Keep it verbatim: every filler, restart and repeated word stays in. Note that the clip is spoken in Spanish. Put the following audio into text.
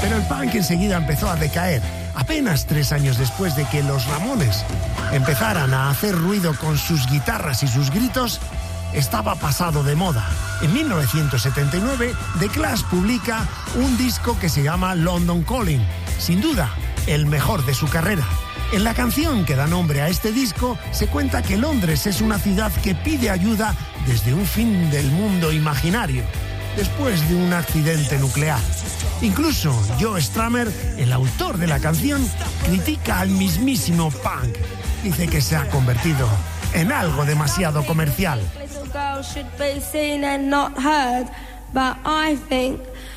Pero el punk enseguida empezó a decaer. Apenas tres años después de que los Ramones empezaran a hacer ruido con sus guitarras y sus gritos, estaba pasado de moda. En mil novecientos setenta y nueve, The Clash publica un disco que se llama London Calling, sin duda el mejor de su carrera. En la canción que da nombre a este disco se cuenta que Londres es una ciudad que pide ayuda desde un fin del mundo imaginario, después de un accidente nuclear. Incluso Joe Strummer, el autor de la canción, critica al mismísimo punk. Dice que se ha convertido en algo demasiado comercial. Little girl should be seen and not heard, but I think